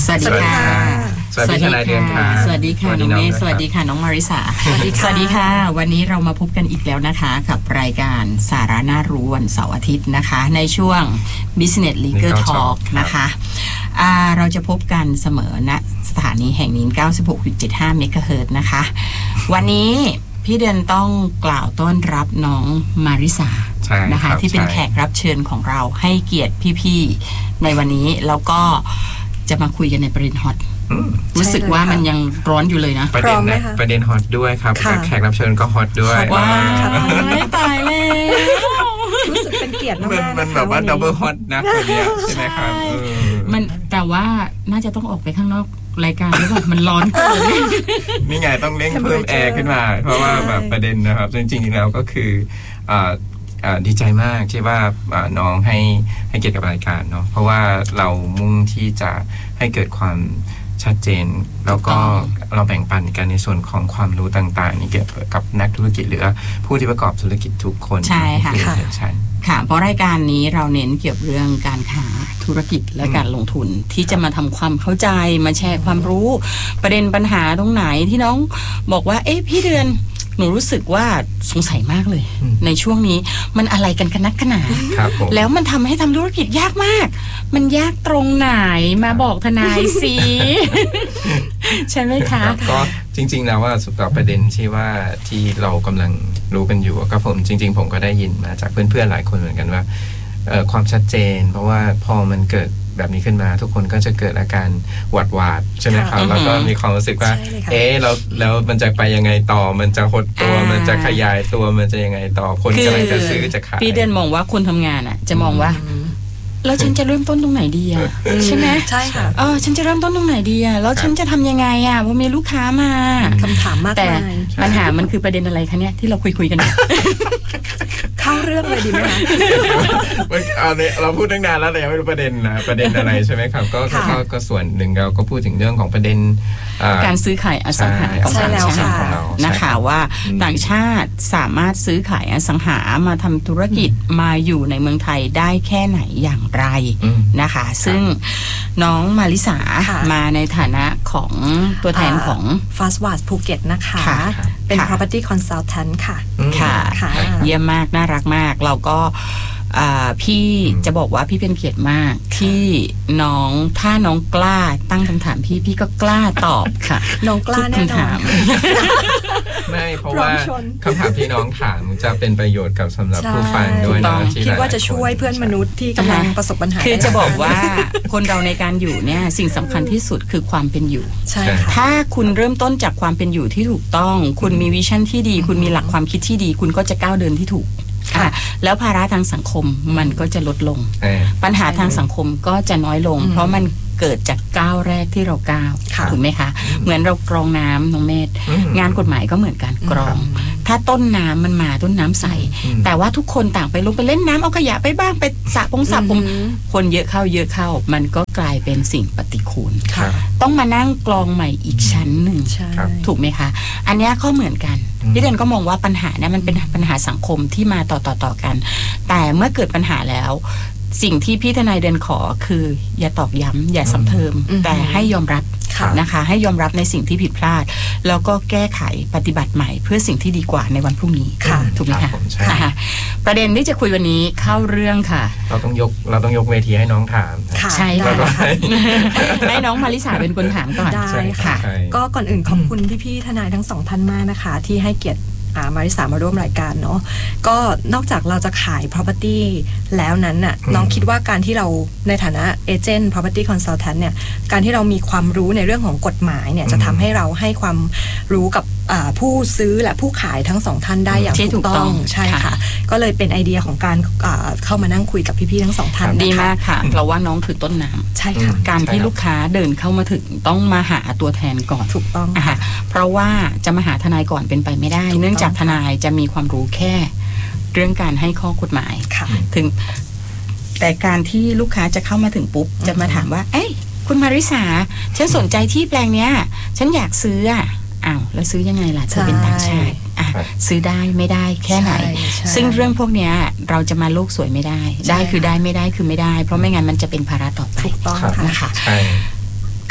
สวัสดีค่ะสวัสดีทนายเดือนค่ะสวัสดีค่ะน้องเมย์สวัสดีค่ะน้องมาริสาสวัสดีค่ะวันนี้เรามาพบกันอีกแล้วนะคะกับรายการสาระน่ารู้วันเสาร์อาทิตย์นะคะในช่วง Business Legal Talk นะคะเราจะพบกันเสมอณสถานีแห่งนี้ 96.75 เมกะเฮิรตซ์นะคะวันนี้พี่เดือนต้องกล่าวต้อนรับน้องมาริสานะคะที่เป็นแขกรับเชิญของเราให้เกียรติพี่ๆในวันนี้แล้วก็จะมาคุยกันในประเด็นฮอตรู้สึกว่ามันยังร้อนอยู่เลยนะประเด็นฮอตด้วยครับแขกรับเชิญก็ฮอตด้วยว้าวตายแล้วรู้สึกเป็นเกียรติมากๆมันแบบว่าดับเบิลฮอตนะคนนี้ใช่ไหมครับมันแต่ว่าน่าจะต้องออกไปข้างนอกรายการหรือเปล่ามันร้อนเกินนี่ไงต้องเร่งเพิ่มแอร์ขึ้นมาเพราะว่าแบบประเด็นนะครับจริงๆแล้วก็คือดีใจมากที่ว่าน้องให้เกียรติกับรายการเนาะเพราะว่าเรามุ่งที่จะให้เกิดความชัดเจนแล้วก็เราแบ่งปันกันในส่วนของความรู้ต่างๆนี่เกี่ยวกับนักธุรกิจหรือผู้ที่ประกอบธุรกิจทุกคนใช่ค่ะค่ะเพราะรายการนี้เราเน้นเกี่ยวกับเรื่องการค้าธุรกิจและการลงทุนที่จะมาทำความเข้าใจมาแชร์ความรู้ประเด็นปัญหาตรงไหนที่น้องบอกว่าเอ๊ะพี่เดือนหนูรู้สึกว่าสงสัยมากเลยในช่วงนี้มันอะไรกันนักหนาแล้วมันทำให้ทำธุรกิจยากมากมันยากตรงไหนมาบอกทนายสิใช่ไหมคะก็จริงๆแล้วว่าสำหรับประเด็นที่เรากำลังรู้กันอยู่ก็ผมจริงๆผมก็ได้ยินมาจากเพื่อนๆหลายคนเหมือนกันว่าความชัดเจนเพราะว่าพอมันเกิดแบบนี้ขึ้นมาทุกคนก็จะเกิดอาการหวาดใช่ไหมครับแล้วก็มีความรู้สึกว่าแล้วมันจะไปยังไงต่อมันจะหดตัวมันจะขยายตัวมันจะยังไงต่อคนกำลังจะซื้อจะขายพี่เดินมองว่าคนทำงานอ่ะจะมองว่าแล้วฉันจะเริ่มต้นตรงไหนดีอ่ะใช่ไหมใช่ค่ะฉันจะเริ่มต้นตรงไหนดีอ่ะแล้วฉันจะทำยังไงอ่ะพอมีลูกค้ามาคำถามมากแต่ปัญหามันคือประเด็นอะไรคะเนี่ยที่เราคุยกันเข้าเรื่องเลยดีไหมคะเราพูดตั้งนานแล้วแต่ยังไม่รู้ประเด็นอะไรใช่ไหมครับก็ส่วนหนึ่งเราก็พูดถึงเรื่องของประเด็นการซื้อขายอสังหาของต่างชาตินะคะว่าต่างชาติสามารถซื้อขายอสังหามาทำธุรกิจมาอยู่ในเมืองไทยได้แค่ไหนอย่างไรนะคะซึ่งน้องมาริสามาในฐานะของตัวแทนของ Fastwatch ภูเก็ตนะคะเป็น property consultant ค่ะเยี่ยมมากน่ารักมากเราก็พี่จะบอกว่าพี่เป็นเกียรติมากที่น้องถ้าน้องกล้าตั้งคำถามพี่ก็กล้าตอบค่ะน้องกล้าแน่นอนไม่เพราะว่าคำถามที่น้องถามจะเป็นประโยชน์กับสำหรับผู้ฟังด้วยนะคิดว่าจะช่วยเพื่อนมนุษย์ที่กำลังประสบปัญหาคือจะบอกว่าคนเราในการอยู่เนี่ยสิ่งสำคัญที่สุดคือความเป็นอยู่ใช่ถ้าคุณเริ่มต้นจากความเป็นอยู่ที่ถูกต้องคุณมีวิชั่นที่ดีคุณมีหลักความคิดที่ดีคุณก็จะก้าวเดินที่ถูกแล้วภาระทางสังคมมันก็จะลดลงปัญหาทางสังคมก็จะน้อยลงเพราะมันเกิดจากก้าวแรกที่เราก้าวถูกไหมคะเหมือนเรากรองน้ำน้องเมธงานกฎหมายก็เหมือนกันกรองถ้าต้นน้ำมันมาต้นน้ำใสแต่ว่าทุกคนต่างไปลงไปเล่นน้ำเอาขยะไปบ้างไปสระผมคนเยอะเข้ามันก็กลายเป็นสิ่งปฏิกูลต้องมานั่งกรองใหม่อีกชั้นหนึ่งถูกไหมคะอันนี้ก็เหมือนกันพี่เดนก็มองว่าปัญหาเนี่ยมันเป็นปัญหาสังคมที่มาต่อกันแต่เมื่อเกิดปัญหาแล้วสิ่งที่พี่ทนายเดินขอคืออย่าตอกย้ำอย่าซ้ำเติมแต่ให้ยอมรับนะคะให้ยอมรับในสิ่งที่ผิดพลาดแล้วก็แก้ไขปฏิบัติใหม่เพื่อสิ่งที่ดีกว่าในวันพรุ่งนี้ถูกไหมคะประเด็นที่จะคุยวันนี้เข้าเรื่องค่ะเราต้องยกเวทีให้น้องถามใช่ค่ะให้น้องมาริสาเป็นคนถามก่อนได้ค่ะก็ก่อนอื่นขอบคุณพี่ๆทนายทั้งสองท่านมากนะคะที่ให้เกียรติมาริสามาร่วมรายการเนาะก็นอกจากเราจะขาย property แล้วนั้นน่ะน้องคิดว่าการที่เราในฐานะเอเจนต์ property consultant เนี่ยการที่เรามีความรู้ในเรื่องของกฎหมายเนี่ยจะทำให้เราให้ความรู้กับผู้ซื้อและผู้ขายทั้งสองท่านได้อย่างถูกต้องใช่ค่ะก็เลยเป็นไอเดียของการเข้ามานั่งคุยกับพี่ๆทั้งสองท่านดีมากค่ะเราว่าน้องคือต้นน้ำใช่ค่ะการที่ลูกค้าเดินเข้ามาถึงต้องมาหาตัวแทนก่อนถูกต้องค่ะเพราะว่าจะมาหาทนายก่อนเป็นไปไม่ได้เนื่องจากทนายจะมีความรู้แค่เรื่องการให้ข้อกฎหมายถึงแต่การที่ลูกค้าจะเข้ามาถึงปุ๊บจะมาถามว่าเอ้ยคุณมาริสาฉันสนใจที่แปลงเนี้ยฉันอยากซื้ออ้าวแล้วซื้อยังไงล่ะเธอเป็นต่างชาติซื้อได้ไม่ได้แค่ไหนซึ่งเรื่องพวกนี้เราจะมาโลกสวยไม่ได้ได้คือได้ไม่ได้คือไม่ได้เพราะไม่งั้นมันจะเป็นภาระต่อไปถูกต้องนะคะ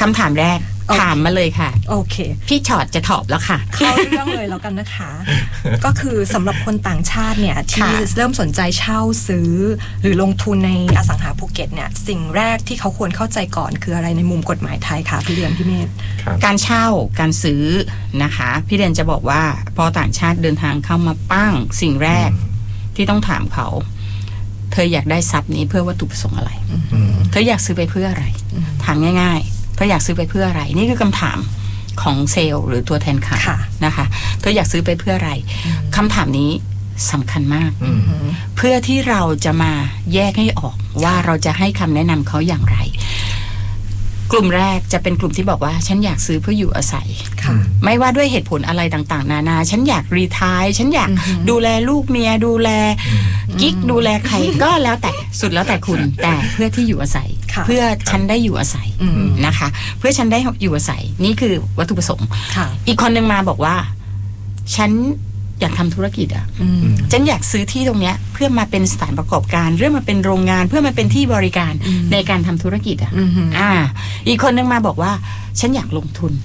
คำถามแรกถามมาเลยค่ะโอเคพี่ชอตจะตอบแล้วค่ะเข้าเรื่องเลยแล้วกันนะคะ ก็คือสำหรับคนต่างชาติเนี่ยที่เริ่มสนใจเช่าซื้อหรือลงทุนในอสังหาภูเก็ตเนี่ยสิ่งแรกที่เขาควรเข้าใจก่อนคืออะไรในมุมกฎหมายไทยค่ะพี่เดือนพี่เมธการเช่าการซื้อนะคะพี่เดือนจะบอกว่าพอต่างชาติเดินทางเข้ามาปั้งสิ่งแรกที่ต้องถามเขาเธออยากได้ทรัพย์นี้เพื่อวัตถุประสงค์อะไรเธออยากซื้อไปเพื่ออะไรถามง่ายๆเธออยากซื้อไปเพื่ออะไรนี่คือคำถามของเซลล์หรือตัวแทนขายนะคะเธออยากซื้อไปเพื่ออะไรคำถามนี้สำคัญมากเพื่อที่เราจะมาแยกให้ออกว่าเราจะให้คำแนะนำเขาอย่างไรกลุ่มแรกจะเป็นกลุ่มที่บอกว่าฉันอยากซื้อเพื่ออยู่อาศัยไม่ว่าด้วยเหตุผลอะไรต่างๆนานาฉันอยากรีไทร์ฉันอยากดูแลลูกเมียดูแลกิ๊กดูแลใครก็แล้วแต่สุดแล้วแต่คุณแต่เพื่อที่อยู่อาศัยเพื่อฉันได้อยู่อาศัยนะคะเพื่อฉันได้อยู่อาศัยนี่คือวัตถุประสงค์อีกคนนึงมาบอกว่าฉันอยากทำธุรกิจฉันอยากซื้อที่ตรงเนี้ยเพื่อมาเป็นสถานประกอบการเพื่อมาเป็นโรงงานเพื่อมาเป็นที่บริการในการทำธุรกิจอีกคนนึงมาบอกว่าฉันอยากลงทุน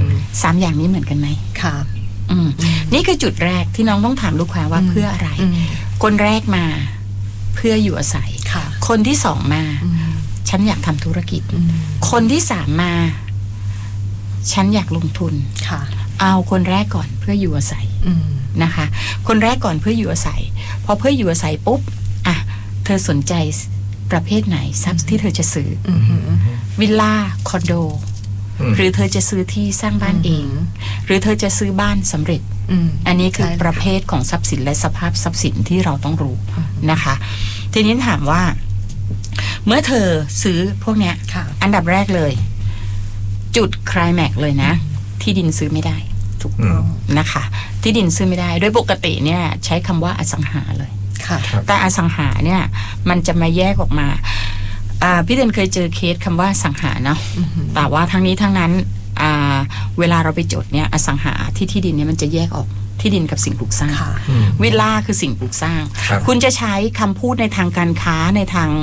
3อย่างนี้เหมือนกันไหมค่ะนี่คือจุดแรกที่น้องต้องถามลูกค้าว่าเพื่ออะไรคนแรกมาเพื่ออยู่อาศัยคนที่2มาฉันอยากทำธุรกิจคนที่3มาฉันอยากลงทุนเอาคนแรกก่อนเพื่ออยู่อาศัยนะคะคนแรกก่อนเพื่ออยู่อาศัยพอเพื่ออยู่อาศัยปุ๊บเธอสนใจประเภทไหนทรัพย์ที่เธอจะซื้อวิลล่าคอนโดหรือเธอจะซื้อที่สร้างบ้านเองหรือเธอจะซื้อบ้านสำเร็จอันนี้คือประเภทของทรัพย์สินและสภาพทรัพย์สินที่เราต้องรู้นะคะทีนี้ถามว่าเมื่อเธอซื้อพวกเนี้ยอันดับแรกเลยจุดไคลแม็กซ์เลยนะที่ดินซื้อไม่ได้ถูกต้องนะคะที่ดินซื้อไม่ได้โดยปกติเนี่ยใช้คำว่าอสังหาเลยแต่อสังหาเนี่ยมันจะมาแยกออกมาพี่เดนเคยเจอเคสคำว่าสังหาเนาะแต่ว่าทั้งนี้ทั้งนั้นเวลาเราไปจดเนี่ยอสังหาที่ดินเนี่ยมันจะแยกออกที่ดินกับสิ่งปลูกสร้างวิลล่าคือสิ่งปลูกสร้างคุณจะใช้คำพูดในทางการค้าในทาง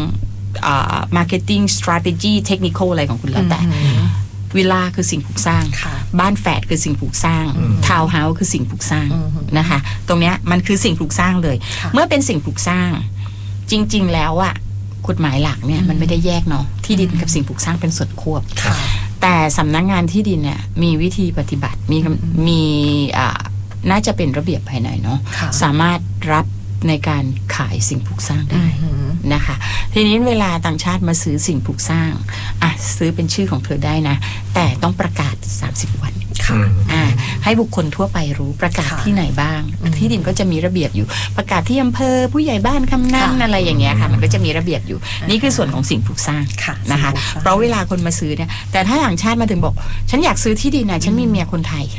marketing strategy technical อะไรของคุณแล้วแต่วิลล่าคือสิ่งปลูกสร้างบ้านแฝดคือสิ่งปลูกสร้างทาวน์เฮาส์คือสิ่งปลูกสร้างนะคะตรงเนี้ยมันคือสิ่งปลูกสร้างเลยเมื่อเป็นสิ่งปลูกสร้างจริงๆแล้วอะกฎหมายหลักเนี่ยมันไม่ได้แยกเนาะที่ดินกับสิ่งปลูกสร้างเป็นส่วนควบแต่สำนักงานที่ดินเนี่ยมีวิธีปฏิบัติมีน่าจะเป็นระเบียบภายในเนาะสามารถรับในการขายสิ่งปลูกสร้างได้นะคะทีนี้เวลาต่างชาติมาซื้อสิ่งปลูกสร้างซื้อเป็นชื่อของเธอได้นะแต่ต้องประกาศ30 วันให้บุคคลทั่วไปรู้ประกาศที่ไหนบ้างที่ดินก็จะมีระเบียบอยู่ประกาศที่อำเภอผู้ใหญ่บ้านคำนันอะไรอย่างเงี้ยค่ะมันก็จะมีระเบียบอยู่นี่คือส่วนของสิ่งปลูกสร้างนะคะเพราะเวลาคนมาซื้อเนี่ยแต่ถ้าต่างชาติมาถึงบอกฉันอยากซื้อที่ดินนะฉันมีเมียคนไทย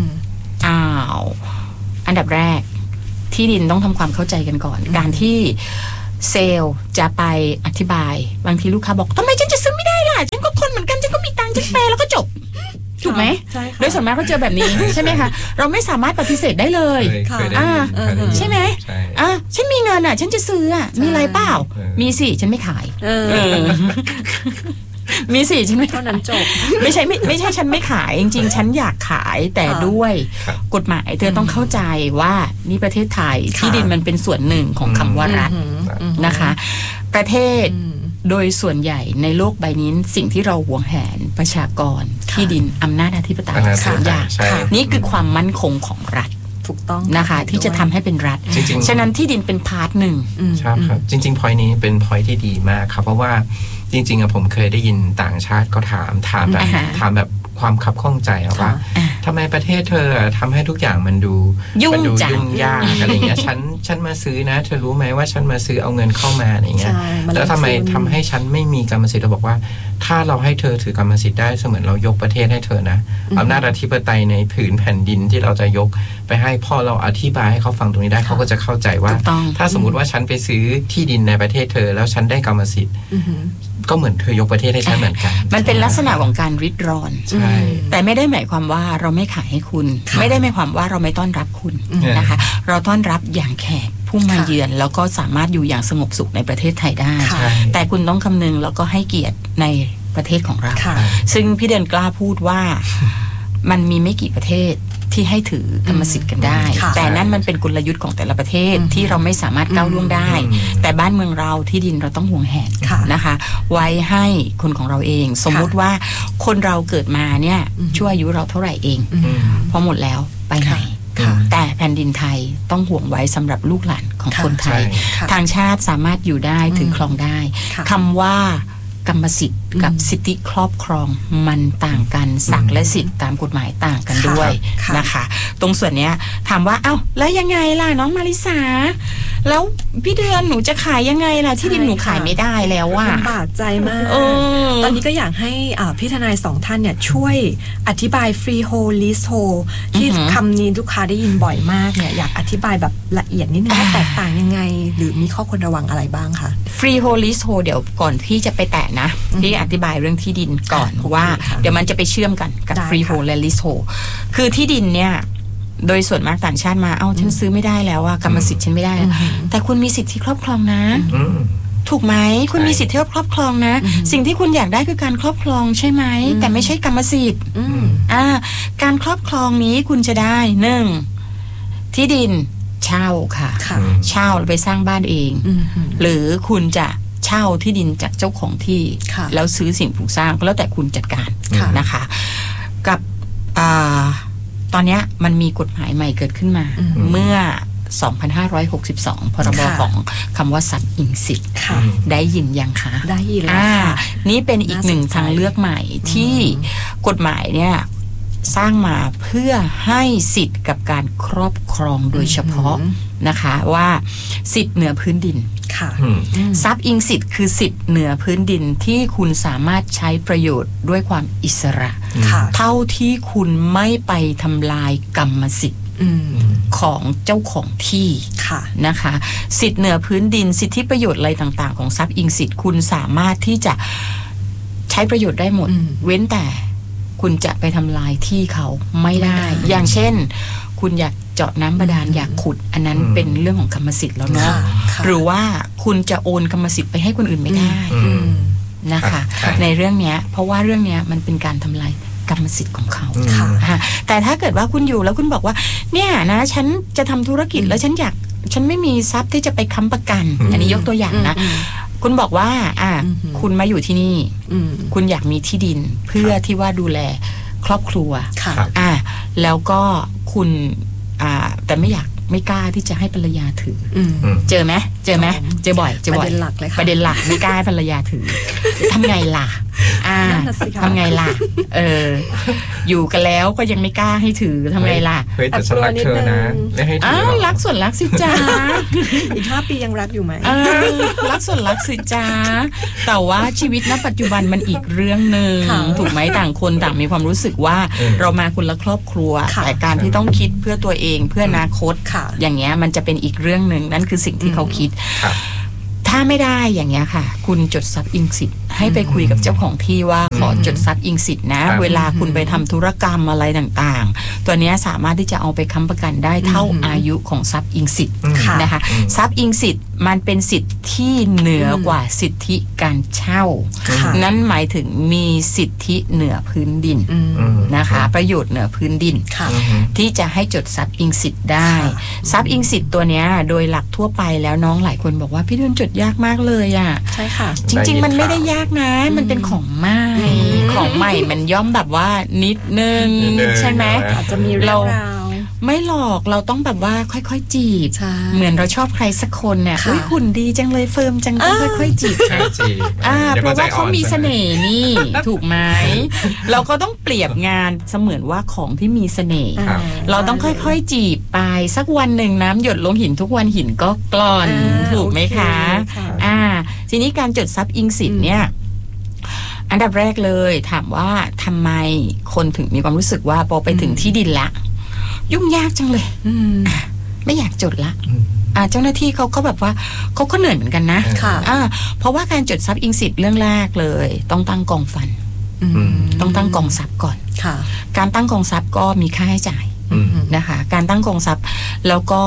อันดับแรกที่ดินต้องทำความเข้าใจกันก่อนการที่เซลล์จะไปอธิบายบางทีลูกค้าบอกทำไมฉันจะซื้อไม่ได้ล่ะฉันก็คนเหมือนกันฉันก็มีตังค์ฉันแปลแล้วก็จบถูกไหมโดยส่วนมากเขาเจอแบบนี้ใช่ไหมคะเราไม่สามารถปฏิเสธได้เลยใช่ไหมฉันมีเงินฉันจะซื้อมีอะไรเปล่ามีสิฉันไม่ขายมีสิฉันไม่เท่านั้นจบไม่ใช่ฉันไม่ขายจริงๆฉันอยากขายแต่ด้วยกฎหมายเธอต้องเข้าใจว่านี่ประเทศไทยที่ดินมันเป็นส่วนหนึ่งของคำว่ารัฐนะคะประเทศโดยส่วนใหญ่ในโลกใบนี้สิ่งที่เราหวงแหนประชากรที่ดินอำนาจอธิปไตย3 อย่างนี่คือความมั่นคงของรัฐถูกต้องนะคะที่จะทำให้เป็นรัฐฉะนั้นที่ดินเป็นพาร์ทหนึ่งครับจริงๆพอยต์นี้เป็นพอยต์ที่ดีมากครับเพราะว่าจริงๆผมเคยได้ยินต่างชาติก็ถามแบบความคับข้องใจว่าทำไมประเทศเธอทำให้ทุกอย่างมันดูยุ่งยากอะไรเงี้ยฉันมาซื้อนะเธอรู้ไหมว่าฉันมาซื้อเอาเงินเข้ามาอย่างเงี้ยแล้วทำไมทำให้ฉันไม่มีกรรมสิทธิ์เราบอกว่าถ้าเราให้เธอถือกรรมสิทธิ์ได้เสมือนเรายกประเทศให้เธอนะอำนาจอธิปไตยในผืนแผ่นดินที่เราจะยกไปให้พอเราอธิบายให้เขาฟังตรงนี้ได้เขาก็จะเข้าใจว่าถ้าสมมุติว่าฉันไปซื้อที่ดินในประเทศเธอแล้วฉันได้กรรมสิทธิ์ก็เหมือนเธอยกประเทศให้ฉันเหมือนกันมันเป็นลักษณะของการริดรอนแต่ไม่ได้หมายความว่าเราไม่ขายให้คุณไม่ได้หมายความว่าเราไม่ต้อนรับคุณนะคะเราต้อนรับอย่างแขกผู้มาเยือนแล้วก็สามารถอยู่อย่างสงบสุขในประเทศไทยได้แต่คุณต้องคำนึงแล้วก็ให้เกียรติในประเทศของเราซึ่งพี่เดือนกล้าพูดว่ามันมีไม่กี่ประเทศที่ให้ถือกรรมสิทธิ์กันได้แต่นั่นมันเป็นกลยุทธ์ของแต่ละประเทศที่เราไม่สามารถก้าวล่วงได้แต่บ้านเมืองเราที่ดินเราต้องห่วงแหนนะคะไว้ให้คนของเราเองสมมุติว่าคนเราเกิดมาเนี่ยช่วงอายุเราเท่าไหร่เองพอหมดแล้วไปไหนแต่แผ่นดินไทยต้องห่วงไว้สำหรับลูกหลานของคนไทยทางชาติสามารถอยู่ได้ถือครองได้คำว่ากรรมสิทธิ์กับสิทธิครอบครองมันต่างกันศักดิ์และสิทธิ์ตามกฎหมายต่างกันด้วยนะคะตรงส่วนเนี้ยถามว่าเอ้าแล้วยังไงล่ะน้องมาริสาแล้วพี่เดือนหนูจะขายยังไงล่ะที่ดินหนูขายไม่ได้แล้วอ่ะลำบากใจมากตอนนี้ก็อยากให้พี่ทนาย2ท่านเนี่ยช่วยอธิบาย freehold leasehold ที่คำนี้ลูกค้าได้ยินบ่อยมากเนี่ยอยากอธิบายแบบละเอียดนิดนึงว่าแตกต่างยังไงหรือมีข้อควรระวังอะไรบ้างคะ freehold leasehold เดี๋ยวก่อนที่จะไปแตะนะพี่อธิบายเรื่องที่ดินก่อนว่าเดี๋ยวมันจะไปเชื่อมกันกับ freehold และ leasehold คือที่ดินเนี่ยโดยส่วนมากต่างชาติมาฉันซื้อไม่ได้แล้วกรรมสิทธิ์ฉันไม่ได้แต่คุณมีสิทธิครอบครองนะถูกไหมคุณมีสิทธิครอบครองนะสิ่งที่คุณอยากได้คือการครอบครองใช่ไหมแต่ไม่ใช่กรรมสิทธิ์การครอบครองนี้คุณจะได้1ที่ดินเช่าค่ะเช่าแล้วไปสร้างบ้านเองหรือคุณจะเช่าที่ดินจากเจ้าของที่แล้วซื้อสิ่งปลูกสร้างก็แล้วแต่คุณจัดการนะคะกับตอนนี้มันมีกฎหมายใหม่เกิดขึ้นมาเมื่อ 2562 พรบของคำว่าทรัพย์อิงสิทธิ์ได้ยินยังคะได้ยินแล้วค่ะนี่เป็นอีกหนึ่งทางเลือกใหม่ที่กฎหมายเนี่ยสร้างมาเพื่อให้สิทธิ์กับการครอบครองโดยเฉพาะนะคะว่าสิทธิ์เหนือพื้นดินทรัพย์อิงสิทธิ์คือสิทธิ์เหนือพื้นดินที่คุณสามารถใช้ประโยชน์ด้วยความอิสระเท่าที่คุณไม่ไปทำลายกรรมสิทธิ์ของเจ้าของที่นะคะสิทธิ์เหนือพื้นดินสิทธิประโยชน์อะไรต่างๆของทรัพย์อิงสิทธิ์คุณสามารถที่จะใช้ประโยชน์ได้หมดเว้นแต่คุณจะไปทำลายที่เขาไม่ได้อย่างเช่นคุณอยากเจาะน้ำบาดาลอยากขุดอันนั้นเป็นเรื่องของกรรมสิทธิ์แล้วเนาะหรือว่าคุณจะโอนกรรมสิทธิ์ไปให้คนอื่นไม่ได้นะคะในเรื่องนี้เพราะว่าเรื่องนี้มันเป็นการทำลายกรรมสิทธิ์ของเขาแต่ถ้าเกิดว่าคุณอยู่แล้วคุณบอกว่าเนี่ยนะฉันจะทำธุรกิจแล้วฉันไม่มีทรัพย์ที่จะไปค้ำประกันอันนี้ยกตัวอย่างนะคุณบอกว่าคุณมาอยู่ที่นี่คุณอยากมีที่ดินเพื่อที่ว่าดูแลครอบครัวแล้วก็คุณแต่ไม่กล้าที่จะให้ภรรยาถือเจอไหมเจอบ่อยประเด็นหลักเลยค่ะประเด็นหลักไม่กล้าให้ภรรยาถือทำไงล่ะทำไงล่ะอยู่กันแล้วก็ยังไม่กล้าให้ถือทำไงล่ะเฮ้ยแต่ฉันรักเธอนะไม่ให้ถือรักส่วนรักสิจ้าอีก5 ปียังรักอยู่ไหมรักส่วนรักสิจ้าแต่ว่าชีวิตณปัจจุบันมันอีกเรื่องนึงถูกไหมต่างคนต่างมีความรู้สึกว่าเรามาคนละครอบครัวแต่การที่ต้องคิดเพื่อตัวเองเพื่ออนาคตอย่างเงี้ยมันจะเป็นอีกเรื่องนึงนั่นคือสิ่งที่เขาคิดถ้าไม่ได้อย่างเงี้ยค่ะคุณจดทรัพย์อิงสิทธิ์ให้ไปคุยกับเจ้าของที่ว่าขอจดทรัพย์อิงสิทธิ์นะเวลาคุณไปทำธุรกรรมอะไรต่างๆตัวเนี้ยสามารถที่จะเอาไปค้ำประกันได้เท่าอายุของทรัพย์อิงสิทธิ์นะคะทรัพย์อิงสิทธิ์มันเป็นสิทธิ์ที่เหนือกว่าสิทธิการเช่านั่นหมายถึงมีสิทธิเหนือพื้นดินนะคะประโยชน์เหนือพื้นดินที่จะให้จดทรัพย์อิงสิทธิ์ได้ทรัพย์อิงสิทธิ์ตัวเนี้ยโดยหลักทั่วไปแล้วน้องหลายคนบอกว่าพี่เดือนจดยากมากเลยอ่ะใช่ค่ะจริงๆมันไม่ได้ยากนะมันเป็นของใหม่ของใหม่มันย่อมแบบว่านิดนึงใช่ไหมอาจจะมีเรื่องราวไม่หลอกเราต้องแบบว่าค่อยๆจีบเหมือนเราชอบใครสักคนเนี่ยหุ่นดีจังเลยเฟิร์มจังต้องค่อยๆจีบเพราะว่าเขามีเสน่ห์นี่ถูกไหมเราก็ต้องเปรียบงานเสมือนว่าของที่มีเสน่ห์เราต้องค่อยๆจีบไปสักวันหนึ่งน้ำหยดลงหินทุกวันหินก็กร่อนถูกไหมคะทีนี้การจดทรัพย์อิงสิทธิ์เนี่ยอันดับแรกเลยถามว่าทำไมคนถึงมีความรู้สึกว่าพอไปถึงที่ดินละยุ่งยากจังเลยไม่อยากจดละเจ้าหน้าที่เขาก็แบบว่าเขาก็เหนื่อยเหมือนกันนะเพราะว่าการจดทรัพย์อิงสิทธิ์เรื่องแรกเลยต้องตั้งกองฟันต้องตั้งกองทรัพย์ก่อนการตั้งกองทรัพย์ก็มีค่าใช้จ่ายนะคะการตั้งกองทรัพย์แล้วก็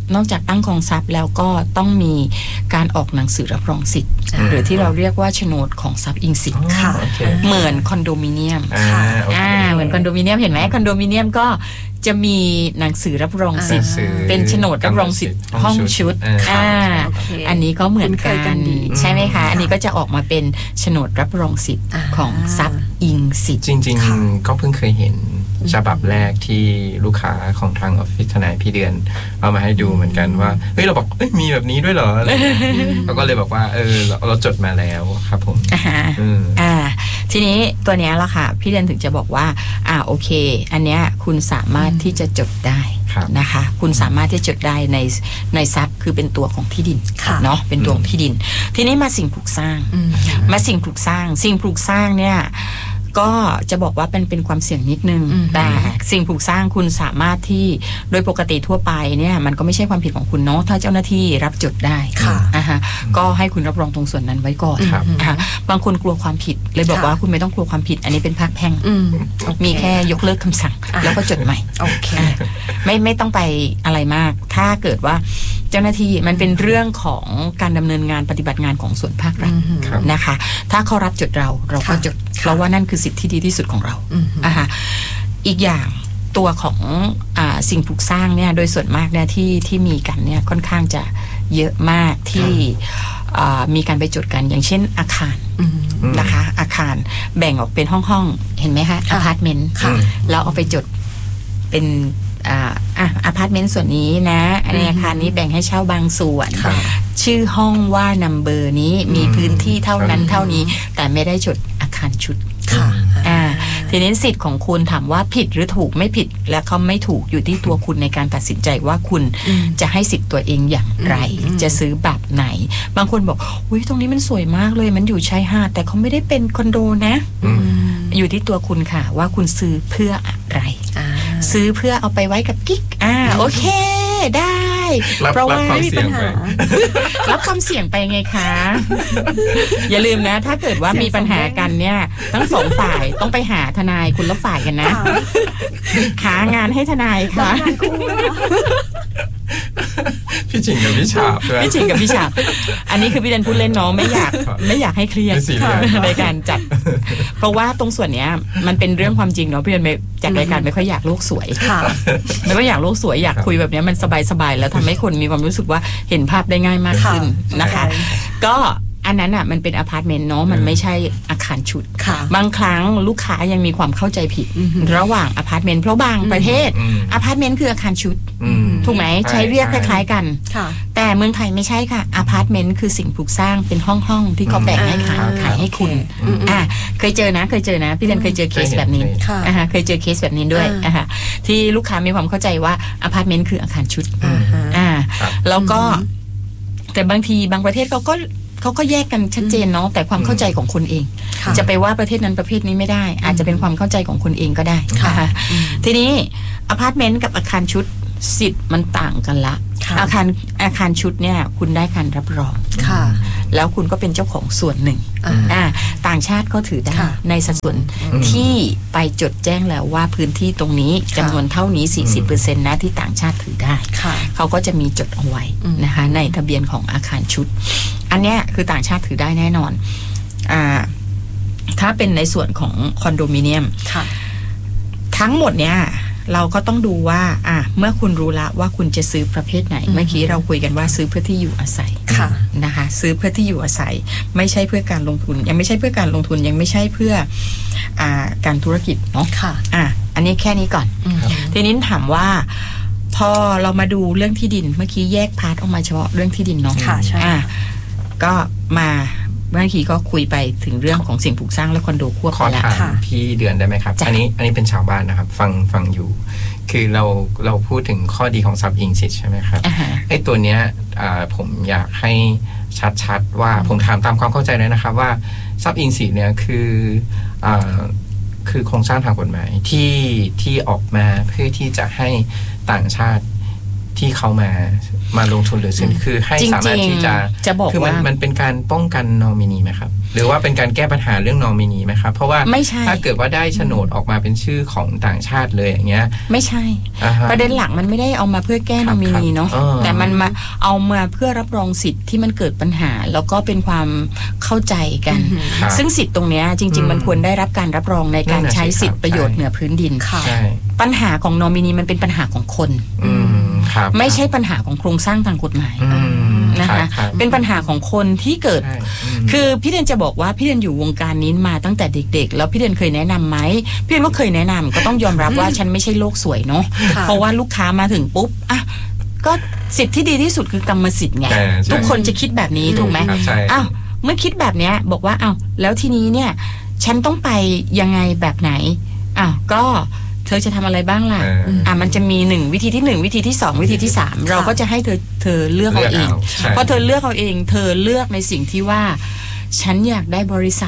นอกจากตั้งกองทรัพย์แล้วก็ต้องมีการออกหนังสือรับรองสิทธิ์หรือที่เราเรียกว่าโฉนดของทรัพย์อิงสิทธิ์ค่ะเหมือนคอนโดมิเนียมเหมือนคอนโดมิเนียมเห็นไหมคอนโดมิเนียมก็จะมีหนังสือรับรองสิทธิ์เป็นโฉนดรับรองสิทธิ์ห้องชุดอันนี้ก็เหมือนกันใช่ไหมคะอันนี้ก็จะออกมาเป็นโฉนดรับรองสิทธิ์ของทรัพย์อิงสิทธิ์จริงๆก็เพิ่งเคยเห็นฉบับแรกที่ลูกค้าของทางออฟฟิศทนายพี่เดือนเอามาให้ดูเหมือนกันว่าเฮ้ยเราบอกมีแบบนี้ด้วยเหรอเขาก็เลยบอกว่าเราจดมาแล้วครับผมทีนี้ตัวเนี้ยละค่ะพี่เดือนถึงจะบอกว่าโอเคอันเนี้ยคุณสามารถที่จะจดได้นะคะคุณสามารถที่จะจดได้ในทรัพย์คือเป็นตัวของที่ดินเนาะเป็นตัวของที่ดินทีนี้มาสิ่งปลูกสร้างสิ่งปลูกสร้างเนี่ยก็จะบอกว่าเป็นความเสี่ยงนิดนึงแต่สิ่งปลูกสร้างคุณสามารถที่โดยปกติทั่วไปเนี่ยมันก็ไม่ใช่ความผิดของคุณเนาะถ้าเจ้าหน้าที่รับจดได้ก็ให้คุณรับรองตรงส่วนนั้นไว้ก่อนบางคนกลัวความผิดเลยบอกว่าคุณไม่ต้องกลัวความผิดอันนี้เป็นภาคแพ่งมีแค่ยกเลิกคำสั่งแล้วก็จดใหม่ไม่ต้องไปอะไรมากถ้าเกิดว่าเจ้าหน้าที่มันเป็นเรื่องของการดำเนินงานปฏิบัติงานของส่วนภาครัฐนะคะถ้าเขารับจดเราก็จดเพราะว่านั่นคือสิทธิที่ดีที่สุดของเราอีกอย่างตัวของสิ่งปลูกสร้างเนี่ยโดยส่วนมากเนี่ยที่มีกันเนี่ยค่อนข้างจะเยอะมากที่มีการไปจดกันอย่างเช่นอาคารนะคะอาคารแบ่งออกเป็นห้องๆเห็นไหมคะอพาร์ตเมนต์แล้วเอาไปจดเป็นอพาร์ตเมนต์ส่วนนี้นะในอาคารนี้แบ่งให้เช่าบางส่วนชื่อห้องว่านัมเบอร์นี้มีพื้นที่เท่านั้นเท่านี้แต่ไม่ได้จดอาคารชุดทีนี้สิทธิ์ของคุณถามว่าผิดหรือถูกไม่ผิดและเขาไม่ถูกอยู่ที่ตัวคุณในการตัดสินใจว่าคุณจะให้สิทธิ์ตัวเองอย่างไรจะซื้อแบบไหนบางคนบอกอุ้ยตรงนี้มันสวยมากเลยมันอยู่ชายหาดแต่เขาไม่ได้เป็นคอนโดนะอยู่ที่ตัวคุณค่ะว่าคุณซื้อเพื่ออะไรซื้อเพื่อเอาไปไว้กับกิ๊กโอเคได้เพราะว่าไม่มีปัญหารับความเสี่ยงไปไงคะอย่าลืมนะถ้าเกิดว่ามีปัญหากันเนี่ยทั้งสองฝ่ายต้องไปหาทนายคุณละฝ่ายกันนะหางานให้ทนายค่ะพี่จิงกับพี่ฉาบพี่จิงกับพี่ฉาบอันนี้คือพี่เดนพูดเล่นเนาะไม่อยากให้เครียดในการจัดเพราะว่าตรงส่วนเนี้ยมันเป็นเรื่องความจริงเนาะพี่เดนจากรายการไม่ค่อยอยากโลกสวยไม่ค่อยอยากโลกสวยอยากคุยแบบนี้มันสบายๆแล้วทำให้คนมีความรู้สึกว่าเห็นภาพได้ง่ายมากขึ้นนะคะก็อันนั้นอ่ะมันเป็นอพาร์ตเมนต์เนาะมันไม่ใช่อาคารชุดบางครั้งลูกค้ายังมีความเข้าใจผิดระหว่างอพาร์ตเมนต์เพราะบางประเทศอพาร์ตเมนต์คืออาคารชุดถูกไหมใช้เรียกคล้ายๆกันแต่เมืองไทยไม่ใช่ค่ะอพาร์ตเมนต์คือสิ่งปลูกสร้างเป็นห้องๆที่เขาแบ่งให้ขายให้คุณเคยเจอนะพี่เรนเคยเจอเคสแบบนี้เคยเจอเคสแบบนี้ด้วยที่ลูกค้ามีความเข้าใจว่าอพาร์ตเมนต์คืออาคารชุดแล้วก็แต่บางทีบางประเทศเขาก็แยกกันชัดเจนเนาะแต่ความเข้าใจของคนเองจะไปว่าประเทศนั้นประเภทนี้ไม่ได้อาจจะเป็นความเข้าใจของคนเองก็ได้ทีนี้อพาร์ตเมนต์กับอาคารชุดสิทธิ์มันต่างกันละอาคารชุดเนี่ยคุณได้การรับรองแล้วคุณก็เป็นเจ้าของส่วนหนึ่งต่างชาติก็ถือได้ในสัดส่วนที่ไปจดแจ้งแล้วว่าพื้นที่ตรงนี้จำนวนเท่านี้ 40% นะที่ต่างชาติถือได้เขาก็จะมีจดเอาไว้นะคะในทะเบียนของอาคารชุดอันเนี้ยคือต่างชาติถือได้แน่นอนถ้าเป็นในส่วนของคอนโดมิเนียมทั้งหมดเนี้ยเราก็ต้องดูว่าเมื่อคุณรู้ละว่าคุณจะซื้อประเภทไหนเมื่อกี้เราคุยกันว่าซื้อเพื่อที่อยู่อาศัยนะคะซื้อเพื่อที่อยู่อาศัยไม่ใช่เพื่อการลงทุนยังไม่ใช่เพื่อการลงทุนยังไม่ใช่เพื่อการธุรกิจเนาะอันนี้แค่นี้ก่อนทีนี้ถามว่าพอเรามาดูเรื่องที่ดินเมื่อกี้แยกพาร์ทออกมาเฉพาะเรื่องที่ดินเนาะก็มาเมื่อกี้ก็คุยไปถึงเรื่องของสิ่งปลูกสร้างและคอนโดควบไปแล้วค่ะพี่เดือนได้ไหมครับอันนี้เป็นชาวบ้านนะครับฟังอยู่คือเราพูดถึงข้อดีของทรัพย์อิงสิทธิ์ใช่ไหมครับไอ้ตัวเนี้ยผมอยากให้ชัดๆว่าผมถามตามความเข้าใจเลยนะครับว่าทรัพย์อิงสิทธิ์เนี่ยคือโครงสร้างทางกฎหมายที่ออกมาเพื่อที่จะให้ต่างชาติที่เขามาลงทุนหรือซื้อคือให้สามารถที่จะบอกคือมันเป็นการป้องกันนอมินีไหมครับหรือว่าเป็นการแก้ปัญหาเรื่องนอมินีไหมครับเพราะว่าถ้าเกิดว่าได้โฉนดออกมาเป็นชื่อของต่างชาติเลยอย่างเงี้ยไม่ใช่ประเด็นหลักมันไม่ได้เอามาเพื่อแก้นอมินีเนาะแต่มันมาเอามาเพื่อรับรองสิทธิ์ที่มันเกิดปัญหาแล้วก็เป็นความเข้าใจกันซึ่งสิทธิ์ตรงเนี้ยจริงๆมันควรได้รับการรับรองในการใช้สิทธิประโยชน์เหนือพื้นดินปัญหาของนอมินีมันเป็นปัญหาของคนไม่ใช่ปัญหาของโครงสร้างทางกฎหมายนะคะเป็นปัญหาของคนที่เกิดคือพี่เดนจะบอกว่าพี่เดนอยู่วงการนี้มาตั้งแต่เด็กๆแล้วพี่เดนเคยแนะนำไหมพี่เดนก็เคยแนะนำก็ต้องยอมรับว่าฉันไม่ใช่โลกสวยเนาะเพราะว่าลูกค้ามาถึงปุ๊บอ่ะก็สิทธิ์ที่ดีที่สุดคือกรรมสิทธิ์ไงทุกคนจะคิดแบบนี้ถูกไหมอ้าวเมื่อคิดแบบนี้บอกว่าอ้าวแล้วทีนี้เนี่ยฉันต้องไปยังไงแบบไหนอ้าวก็เธอจะทำอะไรบ้างล่ะมันจะมี1วิธีที่1วิธีที่2วิธีที่3เราก็จะให้เธอเลือกเอาเองเพราะเธอเลือกเอาเองเธอเลือกในสิ่งที่ว่าฉันอยากได้บริษัท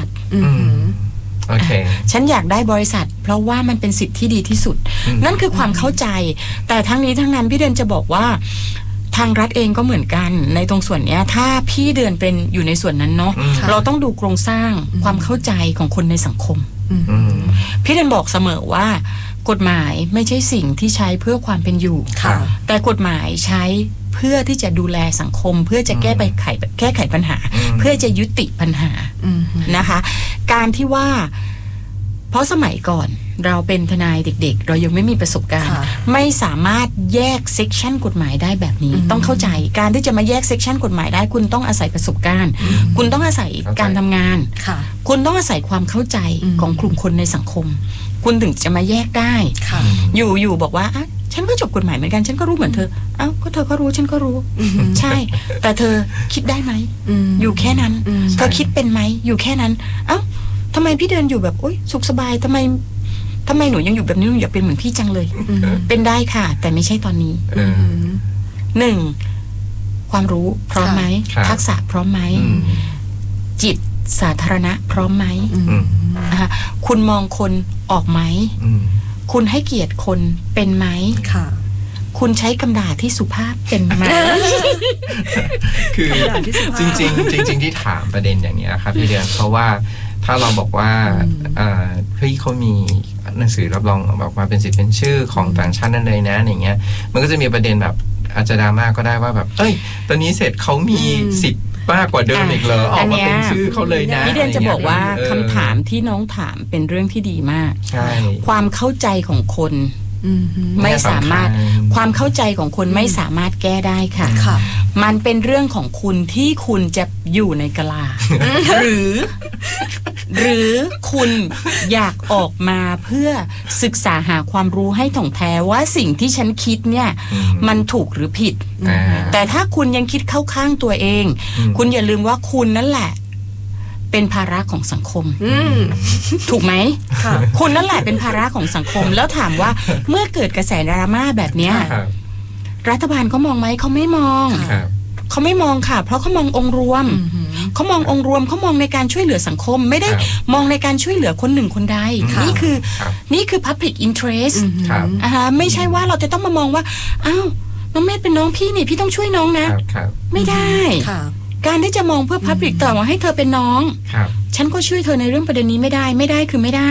ฉันอยากได้บริษัทเพราะว่ามันเป็นสิทธิ์ที่ดีที่สุดนั่นคือความเข้าใจแต่ทั้งนี้ทั้งนั้นพี่เดือนจะบอกว่าทางรัฐเองก็เหมือนกันในตรงส่วนนี้ถ้าพี่เดือนเป็นอยู่ในส่วนนั้นเนาะเราต้องดูโครงสร้างความเข้าใจของคนในสังคมพี่เดือนบอกเสมอว่ากฎหมายไม่ใช่สิ่งที่ใช้เพื่อความเป็นอยู่แต่กฎหมายใช้เพื่อที่จะดูแลสังคมเพื่อจะแก้ไขปัญหาเพื่อจะยุติปัญหานะคะการที่ว่าเพราะสมัยก่อนเราเป็นทนายเด็กๆเรายังไม่มีประสบการณ์ไม่สามารถแยกเซกชันกฎหมายได้แบบนี้ต้องเข้าใจการที่จะมาแยกเซกชันกฎหมายได้คุณต้องอาศัยประสบการณ์คุณต้องอาศัยการทำงานคุณต้องอาศัยความเข้าใจของกลุ่มคนในสังคมคุณถึงจะมาแยกได้อยู่บอกว่าฉันก็จบกฎหมายเหมือนกันฉันก็รู้เหมือนเธอก็เธอก็รู้ฉันก็รู้ใช่แต่เธอคิดได้ไหมอยู่แค่นั้นเธอคิดเป็นไหมอยู่แค่นั้นทำไมพี่เดินอยู่แบบโอ๊ยสุขสบายทำไมหนูยังอยู่แบบนี้หนูอยากเป็นเหมือนพี่จังเลยเป็นได้ค่ะแต่ไม่ใช่ตอนนี้1ความรู้พร้อมไหมทักษะพร้อมไหมจิตสาธารณะพร้อมไหมคุณมองคนออกไหมคุณให้เกียรติคนเป็นไหมคุณใช้คำด่าที่สุภาพเป็นไหมคือจริงที่ถามประเด็นอย่างนี้ครับพี่เดือนเพราะว่าถ้าเราบอกว่าเฮ้ยเขามีหนังสือรับรองออกมาเป็นสิทธิ์เป็นชื่อของต่างชาตินั่นเลยนะอย่างเงี้ยมันก็จะมีประเด็นแบบอาจจะดราม่าก็ได้ว่าแบบตอนนี้เสร็จเขามีสิทธิ์มากกว่าเดิมอีกเหรอออกมาเป็นชื่อเขาเลยนะพี่เดนจะบอกว่าคำถามที่น้องถามเป็นเรื่องที่ดีมากความเข้าใจของคนไม่สามารถความเข้าใจของคนไม่สามารถแก้ได้ค่ะมันเป็นเรื่องของคุณที่คุณจะอยู่ในกะลาหรือคุณอยากออกมาเพื่อศึกษาหาความรู้ให้ถ่องแท้ว่าสิ่งที่ฉันคิดเนี่ยมันถูกหรือผิดแต่ถ้าคุณยังคิดเข้าข้างตัวเองคุณอย่าลืมว่าคุณนั่นแหละเป็นภาระของสังคมถูกไหมคุณนั่นแหละเป็นภาระของสังคมแล้วถามว่าเมื่อเกิดกระแสดราม่าแบบเนี้ยรัฐบาลเขามองไหมเขาไม่มองเขาไม่มองค่ะเพราะเขามององค์รวมเขามององค์รวมเขามองในการช่วยเหลือสังคมไม่ได้มองในการช่วยเหลือคนหนึ่งคนใดนี่คือ public interest ไม่ใช่ว่าเราจะต้องมามองว่าอ้าวน้องเมธเป็นน้องพี่นี่พี่ต้องช่วยน้องนะไม่ได้การที่จะมองเพื่อ public ต่อว่าให้เธอเป็นน้องฉันก็ช่วยเธอในเรื่องประเด็นนี้ไม่ได้คือไม่ได้